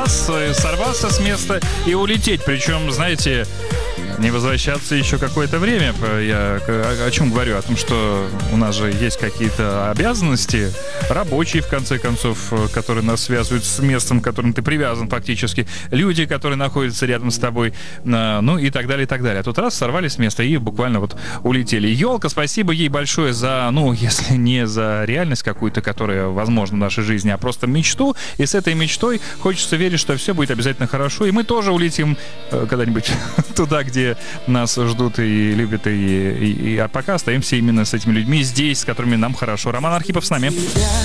раз сорваться с места и улететь. Причем, знаете, не возвращаться еще какое-то время. Я о чем говорю? О том, что у нас же есть какие-то обязанности, рабочие, в конце концов, которые нас связывают с местом, к которому ты привязан фактически, люди, которые находятся рядом с тобой, ну и так далее, и так далее. А тут раз сорвались с места и буквально вот улетели. Елка, спасибо ей большое за, ну, если не за реальность какую-то, которая возможна в нашей жизни, а просто мечту. И с этой мечтой хочется верить, что все будет обязательно хорошо, и мы тоже улетим когда-нибудь туда, где нас ждут и любят, а пока остаемся именно с этими людьми здесь, с которыми нам хорошо. Роман Архипов с нами.